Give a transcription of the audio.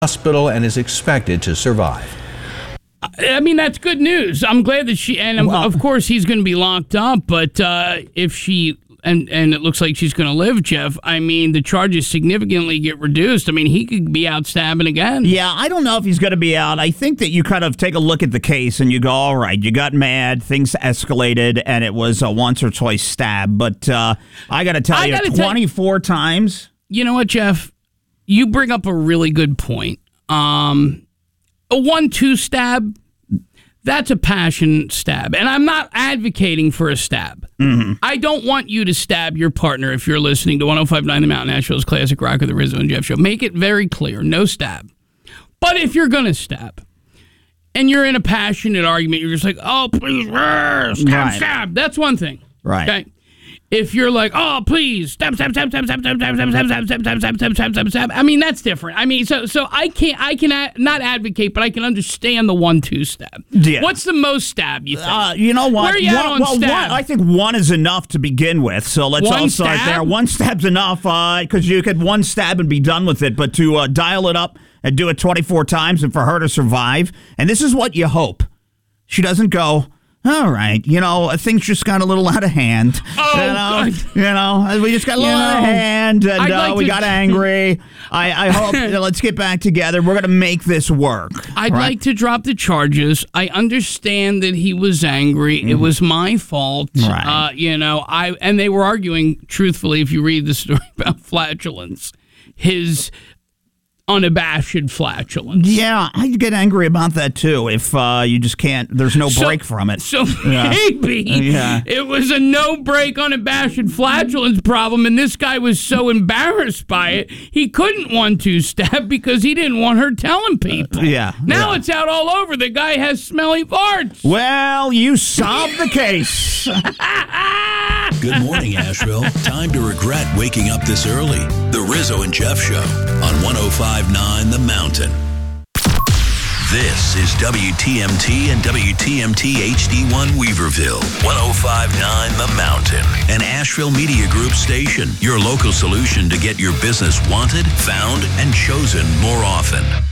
hospital and is expected to survive. I mean, that's good news. I'm glad that of course he's going to be locked up, but if she, and it looks like she's going to live, Jeff, I mean, the charges significantly get reduced. I mean, he could be out stabbing again. Yeah, I don't know if he's going to be out. I think that you kind of take a look at the case and you go, all right, you got mad, things escalated, and it was a once or twice stab. But I got to tell you, 24 times. You know what, Jeff? You bring up a really good point. A 1-2 stab, that's a passion stab. And I'm not advocating for a stab. Mm-hmm. I don't want you to stab your partner if you're listening to 105.9 The Mountain, Nashville's Classic Rock of the Rizzo and Jeff Show. Make it very clear, no stab. But if you're going to stab, and you're in a passionate argument, you're just like, oh, please, stab. That's one thing. Right. Okay? If you're like, oh, please, stab. I mean, that's different. I mean, so I can not advocate, but I can understand the 1-2 stab. Yeah. What's the most stab, you think? You know what? Where are you at on stab? I think one is enough to begin with, so let's all start there. One stab's enough, because you could one stab and be done with it, but to dial it up and do it 24 times and for her to survive, and this is what you hope. She doesn't go, all right, things just got a little out of hand. Oh, we just got a little out of hand, and we got angry. I hope, let's get back together. We're going to make this work. I'd like to drop the charges. I understand that he was angry. Mm-hmm. It was my fault. Right. And they were arguing, truthfully, if you read the story about flatulence, his unabashed flatulence. Yeah, I'd get angry about that too if you just can't, there's no break from it. So maybe it was a no break unabashed flatulence problem, and this guy was so embarrassed by it, he couldn't 1-2 stab because he didn't want her telling people. Now it's out all over. The guy has smelly farts. Well, you solved the case. Good morning, Asheville. Time to regret waking up this early. The Rizzo and Jeff Show on 105.9 The Mountain. This is WTMT and WTMT HD1 Weaverville. 105.9 The Mountain. An Asheville Media Group station. Your local solution to get your business wanted, found, and chosen more often.